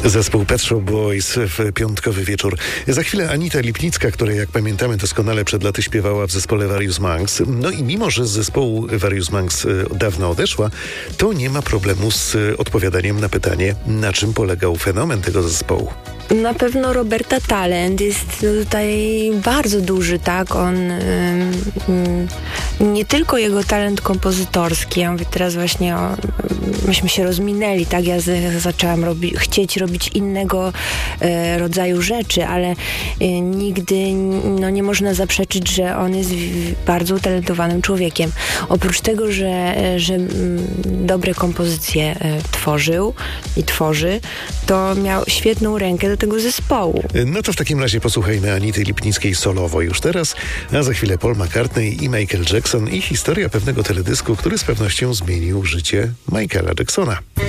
Zespół Pet Shop Boys w piątkowy wieczór. Za chwilę Anita Lipnicka, która jak pamiętamy doskonale przed laty śpiewała w zespole Various Monks. No i mimo, że z zespołu Various Monks dawno odeszła, to nie ma problemu z odpowiadaniem na pytanie, na czym polegał fenomen tego zespołu. Na pewno Roberta talent jest tutaj bardzo duży, tak? On nie tylko jego talent kompozytorski, ja mówię teraz właśnie myśmy się rozminęli, tak? Ja zaczęłam chcieć robić innego rodzaju rzeczy, ale nigdy nie można zaprzeczyć, że on jest bardzo utalentowanym człowiekiem. Oprócz tego, że dobre kompozycje tworzył i tworzy, to miał świetną rękę do tego zespołu. No to w takim razie posłuchajmy Anity Lipnickiej solowo już teraz, a za chwilę Paul McCartney i Michael Jackson i historia pewnego teledysku, który z pewnością zmienił życie Michaela Jacksona.